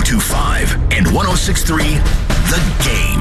102.5 and 106.3 The Game.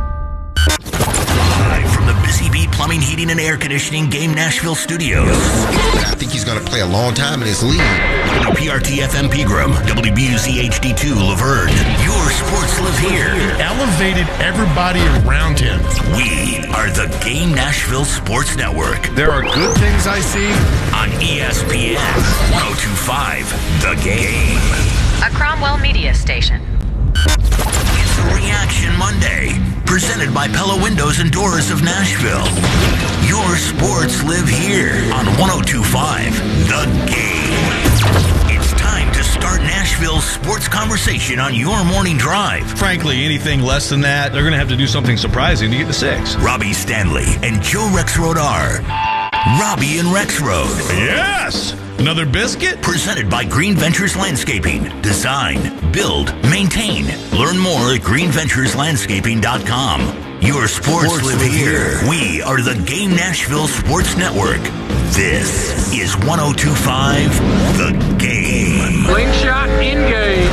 Live from the Busy Bee Plumbing, Heating, and Air Conditioning Game Nashville studios. I think he's going to play a long time in this league. WPRT FM Pegram, WBUZ HD2 Laverne. Your sports live here. Elevated everybody around him. We are the Game Nashville Sports Network. There are good things I see on ESPN 102.5 The Game. A Cromwell Media Station. It's Reaction Monday, presented by Pella Windows and Doors of Nashville. Your sports live here on 102.5 The Game. It's time to start Nashville's sports conversation on your morning drive. Frankly, anything less than that, they're going to have to do something surprising to get to 6. Robbie Stanley and Joe Rexrode are Robbie and Rexrode. Yes! Another biscuit? Presented by Green Ventures Landscaping. Design, build, maintain. Learn more at greenventureslandscaping.com. Your sports live here. We are the Game Nashville Sports Network. This is 102.5 The Game. Slingshot in-game.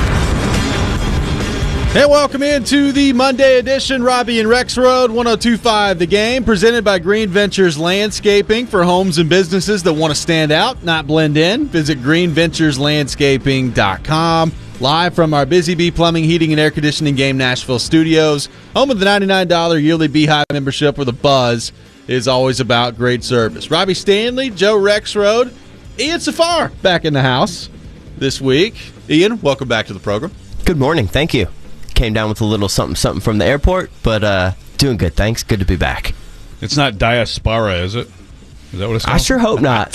Hey, welcome into the Monday edition. Robbie and Rexrode, 102.5 The Game, presented by Green Ventures Landscaping for homes and businesses that want to stand out, not blend in. Visit greenventureslandscaping.com. Live from our Busy Bee Plumbing, Heating, and Air Conditioning Game Nashville studios. Home of the $99 yearly Beehive membership where the buzz is always about great service. Robbie Stanley, Joe Rexrode, Ian Safar back in the house this week. Ian, welcome back to the program. Good morning. Thank you. Came down with a little something from the airport, but doing good, thanks. Good to be back. It's not diaspora, is it? Is that what it's called? I sure hope not.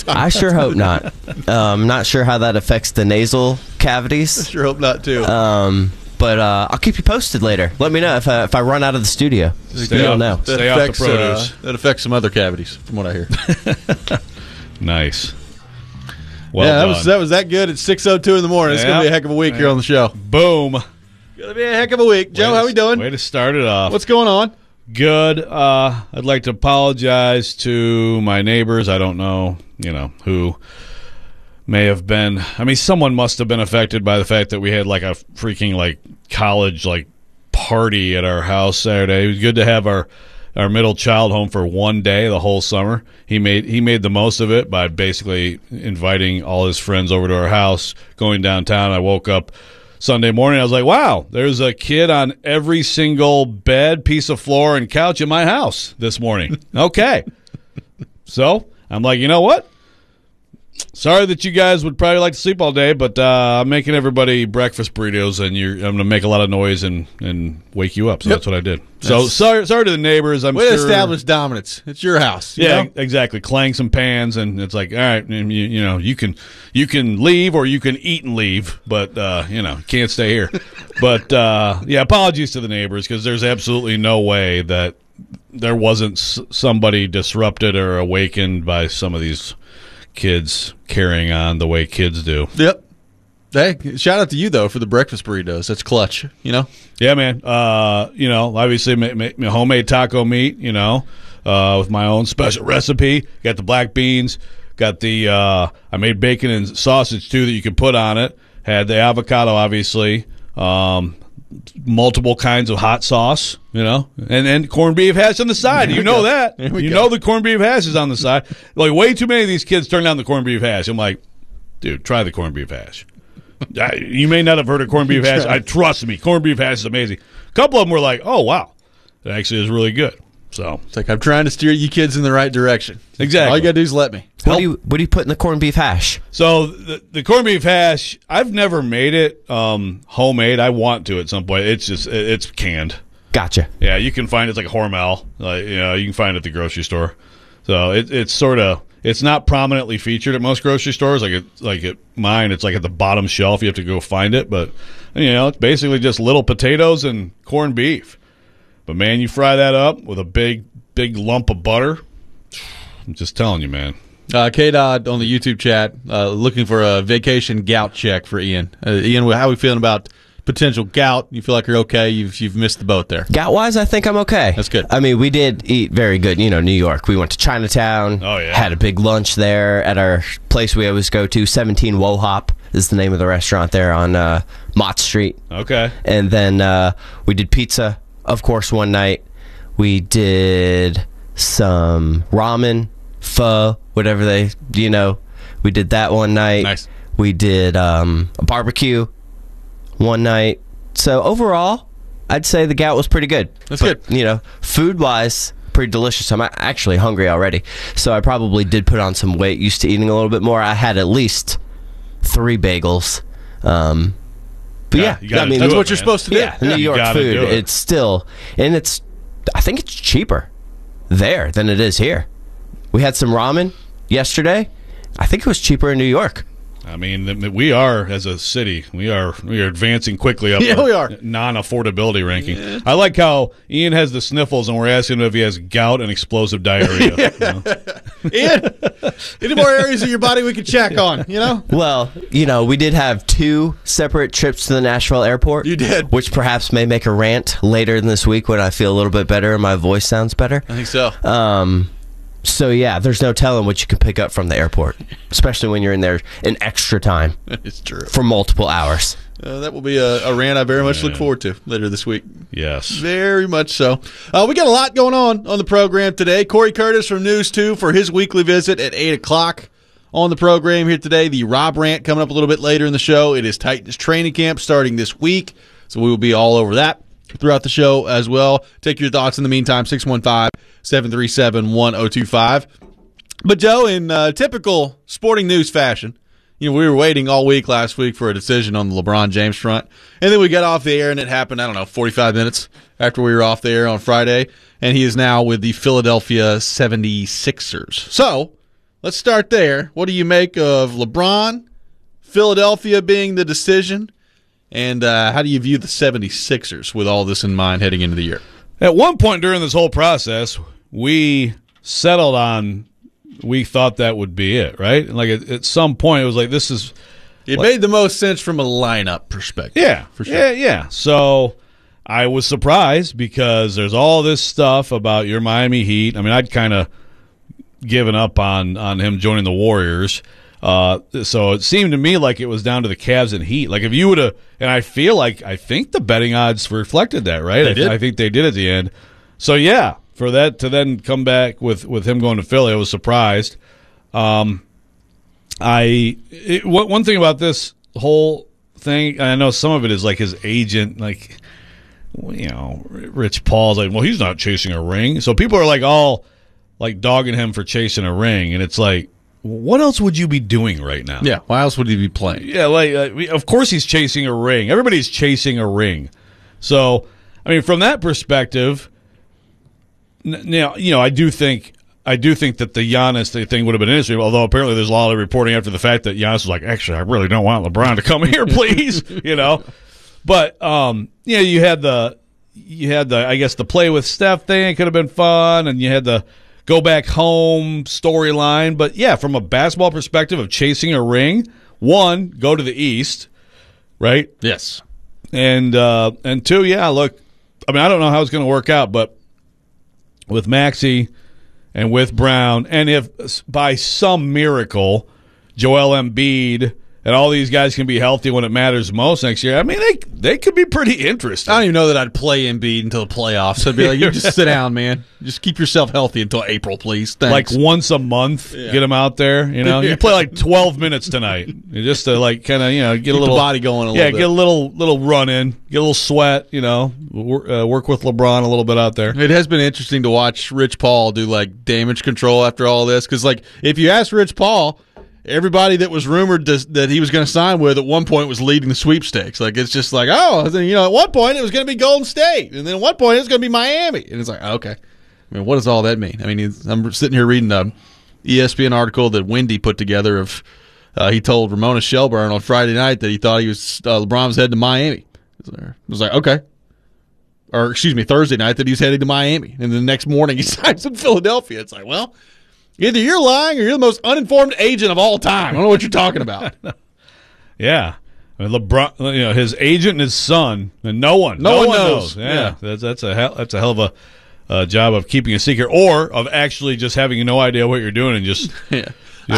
I'm not sure how that affects the nasal cavities. I sure hope not, too. But I'll keep you posted later. Let me know if I run out of the studio. Stay off the produce. That affects some other cavities, from what I hear. Nice. Well done. that was that good. It's 6:02 in the morning. It's going to be a heck of a week here on the show. Boom. Going to be a heck of a week. Joe, how we doing? Way to start it off. What's going on? Good. I'd like to apologize to my neighbors. I don't know, who may have been. I mean, someone must have been affected by the fact that we had like a freaking college party at our house Saturday. It was good to have our middle child home for one day the whole summer. He made the most of it by basically inviting all his friends over to our house, going downtown. I woke up Sunday morning, I was like, wow, there's a kid on every single bed, piece of floor, and couch in my house this morning. Okay. So I'm like, you know what? Sorry that you guys would probably like to sleep all day, but I'm making everybody breakfast burritos, and I'm going to make a lot of noise and wake you up. So That's what I did. So sorry to the neighbors. I'm Way sure. to establish dominance. It's your house. Yeah, exactly. Clang some pans, and it's like, all right, you can leave or you can eat and leave, but can't stay here. But apologies to the neighbors, because there's absolutely no way that there wasn't somebody disrupted or awakened by some of these kids carrying on the way kids do. Yep. Hey, shout out to you, though, for the breakfast burritos. That's clutch, Yeah, man. Obviously, homemade taco meat, with my own special recipe. Got the black beans. Got the, I made bacon and sausage, too, that you can put on it. Had the avocado, obviously. Multiple kinds of hot sauce, and corned beef hash on the side. You know that. Know the corned beef hash is on the side. Way too many of these kids turn down the corned beef hash. I'm like, dude, try the corned beef hash. You may not have heard of corned beef hash. Trust me, corned beef hash is amazing. A couple of them were like, oh, wow, it actually is really good. So it's like I'm trying to steer you kids in the right direction. Exactly. All you got to do is let me. What do you put in the corned beef hash? So the corned beef hash, I've never made it homemade. I want to at some point. It's canned. Gotcha. Yeah, you can find it's like Hormel. You can find it at the grocery store. So it's not prominently featured at most grocery stores. Like at mine, it's like at the bottom shelf. You have to go find it. But it's basically just little potatoes and corned beef. But man, you fry that up with a big lump of butter. I'm just telling you, man. K-Dodd on the YouTube chat looking for a vacation gout check for Ian. Ian, how are we feeling about potential gout? You feel like you're okay? You've missed the boat there. Gout-wise, I think I'm okay. That's good. I mean, we did eat very good. New York. We went to Chinatown. Oh, yeah. Had a big lunch there at our place we always go to, 17 Wohop. is the name of the restaurant there on Mott Street. Okay. And then we did pizza, of course, one night. We did some ramen, pho, whatever we did that one night. Nice. We did a barbecue one night. So overall, I'd say the gout was pretty good. That's good. Food-wise, pretty delicious. I'm actually hungry already. So I probably did put on some weight, used to eating a little bit more. I had at least 3 bagels. But Yeah, you gotta do that's it, what you're man. supposed to do. yeah, New You York gotta food, do it. it's still, and I think it's cheaper there than it is here. We had some ramen yesterday. I think it was cheaper in New York. I mean, we are, as a city, we are advancing quickly up Yeah, our we are. non-affordability ranking. Yeah. I like how Ian has the sniffles, and we're asking him if he has gout and explosive diarrhea. Ian, any more areas of your body we could check on, Well, we did have 2 separate trips to the Nashville airport. You did. Which perhaps may make a rant later in this week when I feel a little bit better and my voice sounds better. I think so. So, yeah, there's no telling what you can pick up from the airport, especially when you're in there an extra time It's true. for multiple hours. That will be a rant I very much look forward to later this week. Yes. Very much so. We got a lot going on the program today. Corey Curtis from News 2 for his weekly visit at 8 o'clock on the program here today. The Rob rant coming up a little bit later in the show. It is Titans training camp starting this week, so we will be all over that throughout the show as well. Take your thoughts in the meantime, 615-737-1025. But, Joe, in typical sporting news fashion, we were waiting all week last week for a decision on the LeBron James front. And then we got off the air, and it happened, 45 minutes after we were off the air on Friday. And he is now with the Philadelphia 76ers. So, let's start there. What do you make of LeBron, Philadelphia being the decision? And how do you view the 76ers with all this in mind heading into the year? At one point during this whole process, we settled on we thought that would be it, right? Like at some point, it was like this is. It made the most sense from a lineup perspective. Yeah, for sure. Yeah. So I was surprised because there's all this stuff about your Miami Heat. I mean, I'd kind of given up on him joining the Warriors. So it seemed to me like it was down to the Cavs and Heat. Like if you would have, and I think the betting odds reflected that, right? They did. I think they did at the end. So yeah, for that to then come back with him going to Philly, I was surprised. One thing about this whole thing, I know some of it is like his agent, like Rich Paul's like, well, he's not chasing a ring. So people are like all like dogging him for chasing a ring, and it's like, what else would you be doing right now? Yeah, why else would he be playing? Yeah, of course he's chasing a ring. Everybody's chasing a ring. So, I mean, from that perspective, now I do think that the Giannis thing would have been interesting. Although apparently there's a lot of reporting after the fact that Giannis was like, actually, I really don't want LeBron to come here, please. But you had the I guess the play with Steph thing. It could have been fun, and you had the go back home storyline. But yeah, from a basketball perspective of chasing a ring, one, go to the East, right? Yes. And two, yeah, look, I mean, I don't know how it's going to work out, but with Maxey and with Brown, and if by some miracle Joel Embiid and all these guys can be healthy when it matters most next year, I mean, they could be pretty interesting. I don't even know that I'd play Embiid until the playoffs. I'd be like, you just sit down, man. Just keep yourself healthy until April, please. Thanks. Like once a month, get them out there. You play like 12 minutes tonight, just to like kind of get a little body going a little bit. Get a little run in, get a little sweat. Work with LeBron a little bit out there. It has been interesting to watch Rich Paul do like damage control after all this, because like if you ask Rich Paul, everybody that was rumored that he was going to sign with at one point was leading the sweepstakes. Like it's just like, at one point it was going to be Golden State, and then at one point it was going to be Miami, and it's like, okay. I mean, what does all that mean? I mean, I'm sitting here reading an ESPN article that Wendy put together of he told Ramona Shelburne on Friday night that he thought he was LeBron was heading to Miami. I was like, okay. Or excuse me, Thursday night that he was heading to Miami, and then the next morning he signs in Philadelphia. It's like, well, either you're lying or you're the most uninformed agent of all time. I don't know what you're talking about. Yeah. I mean, LeBron, his agent and his son, and no one knows. Yeah. That's a hell of a job of keeping a secret, or of actually just having no idea what you're doing and just. Yeah.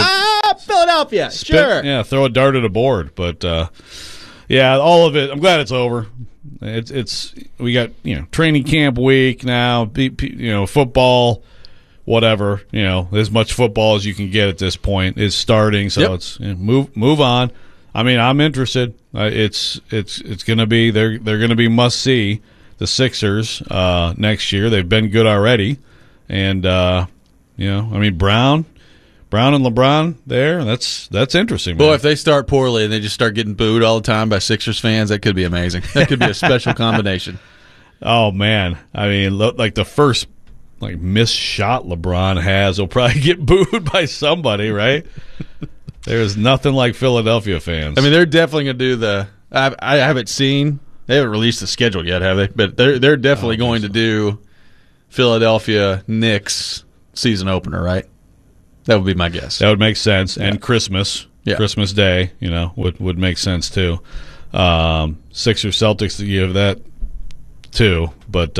Philadelphia. Sure. Yeah, throw a dart at a board. But, yeah, all of it. I'm glad it's over. It's we got, training camp week now, football, whatever, as much football as you can get at this point is starting. So it's move on. I mean, I'm interested. It's going to be they're going to be must see, the Sixers next year. They've been good already, and I mean Brown and LeBron there. That's interesting. Boy, man. if they start poorly and they just start getting booed all the time by Sixers fans, that could be amazing. That could be a special combination. Oh man, I mean, like the first missed shot LeBron has will probably get booed by somebody, right? There's nothing like Philadelphia fans. I mean, they're definitely going to do I haven't seen. They haven't released the schedule yet, have they? But they're definitely going to do Philadelphia Knicks season opener, right? That would be my guess. That would make sense. And Christmas Day, would make sense too. Sixers Celtics, you have that too. But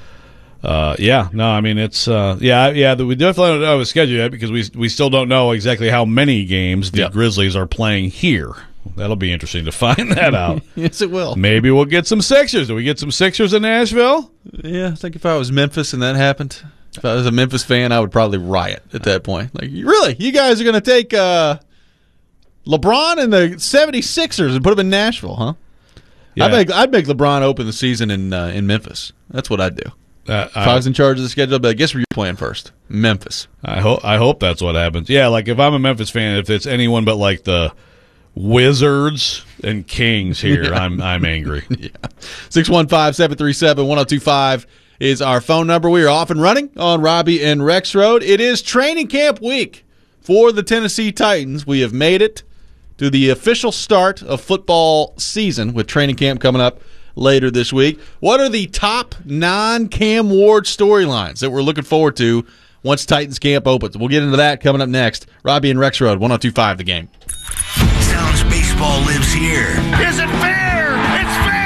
I mean it's we definitely don't have a schedule yet because we still don't know exactly how many games the Grizzlies are playing here. That'll be interesting to find that out. Yes, it will. Maybe we'll get some Sixers. Do we get some Sixers in Nashville? Yeah, I think if I was Memphis and that happened, if I was a Memphis fan, I would probably riot at that point. Like, really? You guys are going to take LeBron and the 76ers and put them in Nashville, huh? Yeah. I'd make LeBron open the season in Memphis. That's what I'd do. If I was in charge of the schedule, I'd be like, guess where you're playing first? Memphis. I hope that's what happens. Yeah, like if I'm a Memphis fan, if it's anyone but like the Wizards and Kings here, I'm angry. Yeah. 615-737-1025 is our phone number. We are off and running on Robbie and Rex Road. It is training camp week for the Tennessee Titans. We have made it to the official start of football season with training camp coming up later this week. What are the top non-Cam Ward storylines that we're looking forward to once Titans camp opens? We'll get into that coming up next. Robbie and Rex Road, 102.5 The Game. Sounds baseball lives here. Is it fair? It's fair!